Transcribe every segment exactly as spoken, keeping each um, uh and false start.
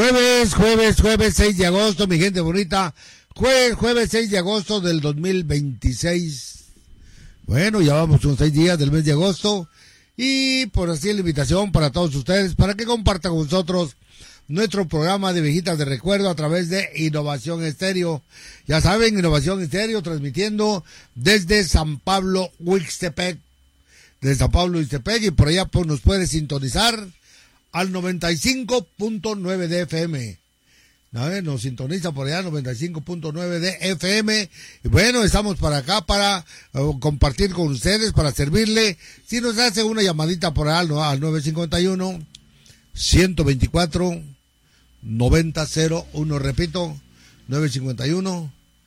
Jueves, jueves, jueves seis de agosto, mi gente bonita. Jueves, jueves seis de agosto del dos mil veintiséis. Bueno, ya vamos con seis días del mes de agosto. Y por así la invitación para todos ustedes, para que compartan con nosotros nuestro programa de Viejitas de Recuerdo a través de Innovación Estéreo. Ya saben, Innovación Estéreo transmitiendo desde San Pablo, Huixtepec. Desde San Pablo, Huixtepec, y por allá pues, nos puede sintonizar al noventa y cinco punto nueve de F M. ¿No? Nos sintoniza por allá, noventa y cinco punto nueve de F M. Y bueno, estamos para acá para uh, compartir con ustedes, para servirle. Si nos hace una llamadita por allá ¿no? al nueve cinco uno, uno dos cuatro, nueve cero cero uno, repito, nueve cinco uno, uno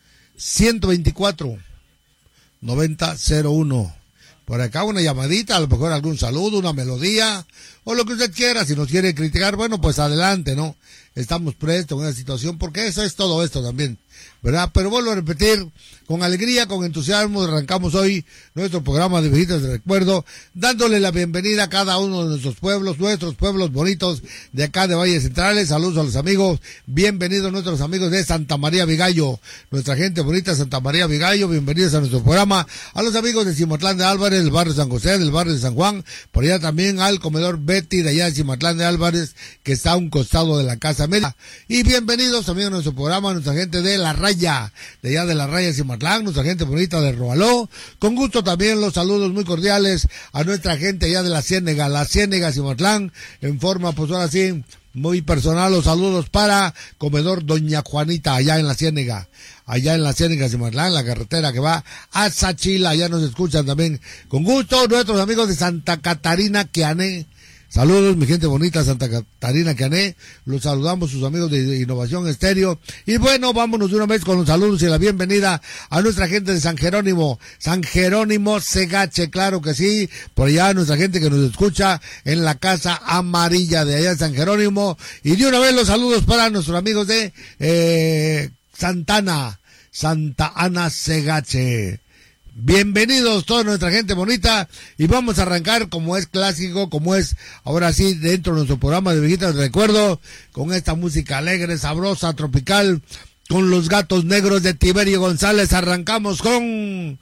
dos cuatro, nueve cero cero uno. Por acá una llamadita, a lo mejor algún saludo, una melodía, o lo que usted quiera. Si nos quiere criticar, bueno, pues adelante, ¿no? Estamos prestos en una situación, porque eso es todo esto también, ¿verdad? Pero vuelvo a repetir, con alegría, con entusiasmo, arrancamos hoy nuestro programa de Viejitas de Recuerdo, dándole la bienvenida a cada uno de nuestros pueblos, nuestros pueblos bonitos de acá de Valles Centrales. Saludos a los amigos, bienvenidos nuestros amigos de Santa María Vigallo, nuestra gente bonita de Santa María Vigallo, bienvenidos a nuestro programa, a los amigos de Cimatlán de Álvarez, del barrio San José, del barrio de San Juan, por allá también al comedor Betty de allá de Cimatlán de Álvarez, que está a un costado de la Casa Media. Y bienvenidos también a nuestro programa, a nuestra gente de La Raya, de allá de La Raya Cimatlán, nuestra gente bonita de Roaló. Con gusto también los saludos muy cordiales a nuestra gente allá de La Ciénega, La Ciénega Cimatlán, en forma pues ahora sí muy personal, los saludos para comedor Doña Juanita allá en La Ciénega, allá en La Ciénega Cimatlán, la carretera que va a Sachila, allá nos escuchan también con gusto nuestros amigos de Santa Catarina Quiané. Saludos, mi gente bonita, Santa Catarina Cané. Los saludamos, sus amigos de Innovación Estéreo. Y bueno, vámonos de una vez con los saludos y la bienvenida a nuestra gente de San Jerónimo. San Jerónimo Segache, claro que sí. Por allá nuestra gente que nos escucha en la Casa Amarilla de allá de San Jerónimo. Y de una vez los saludos para nuestros amigos de eh, Santana, Santa Ana Segache. Bienvenidos toda nuestra gente bonita, y vamos a arrancar como es clásico, como es ahora sí dentro de nuestro programa de Viejitas de Recuerdo, con esta música alegre, sabrosa, tropical, con los Gatos Negros de Tiberio González. Arrancamos con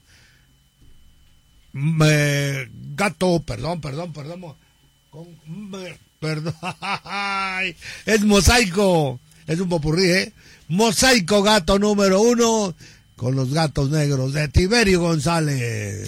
eh, Gato, perdón, perdón, perdón, con eh, perdón, es Mosaico, es un popurrí, ¿eh? Mosaico, Gato número uno, con los Gatos Negros de Tiberio González.